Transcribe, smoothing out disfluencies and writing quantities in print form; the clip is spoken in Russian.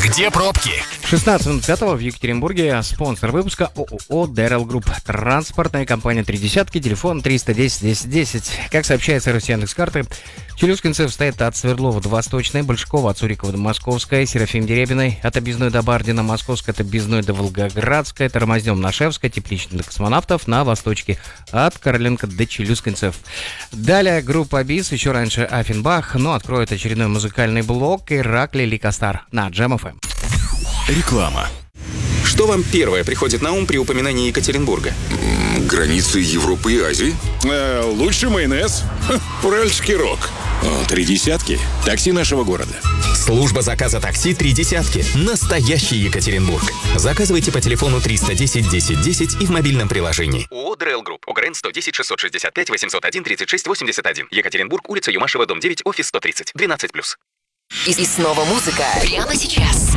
Где пробки? 16 минут 5 в Екатеринбурге. Спонсор выпуска ООО «Дэрил Групп». Транспортная компания «Три десятки», телефон 310 10 10. Как сообщает сервис Яндекс.Карты, Челюскинцев стоит от Свердлова до Восточной, Большакова от Сурикова до Московской, Серафим Дерябиной от Объездной до Бардина, Московской от Объездной до Волгоградской, Тормознем на Шевской, Тепличной до Космонавтов, на Восточке от Короленко до Челюскинцев. Далее группа БИС, еще раньше Афенбах, но откроет очередной музыкальный блок Иракли Ликостар на Джем ФМ. Реклама. Что вам первое приходит на ум при упоминании Екатеринбурга? Границы Европы и Азии. Лучший майонез. Уральский рок. Три десятки. Такси нашего города. Служба заказа такси «Три десятки». Настоящий Екатеринбург. Заказывайте по телефону 310 10 10 и в мобильном приложении. ООО «Дэрил Групп». ОГРН 110 665 801 36 81. Екатеринбург, улица Юмашева, дом 9, офис 130. 12+. И снова музыка. Прямо сейчас.